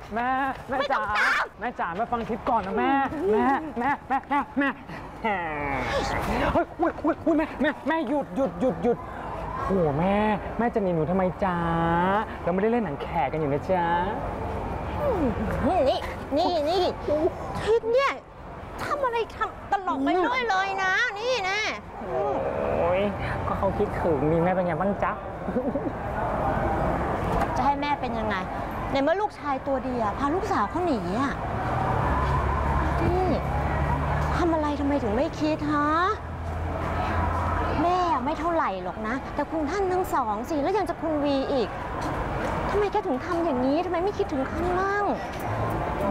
แม่จ๋าแม่ฟังทิพย์ก่อนนะแม่เฮ้ยคุยแม่หยุดโอ้แม่จะหนีหนูทำไมจ๊ะเราไม่ได้เล่นหนังแขกกันอยู่นะจ๊ะนี่ทิพย์เนี่ยทำอะไรทำตลกไปด้วยเลยนะนี่นะโอ้ยก็เขาคิดถึงนี่แม่เป็นไงบ้างจ๊ะจะให้แม่เป็นยังไงในเมื่อลูกชายตัวเดียวพาลูกสาวเขาหนีอ่ะนี่ทำอะไรทำไมถึงไม่คิดฮะแม่ไม่เท่าไหร่หรอกนะแต่คุณท่านทั้งสองสิแล้วยังจะคุณวีอีกทำไมแกถึงทำอย่างนี้ทำไมไม่คิดถึงขั้นมั่ง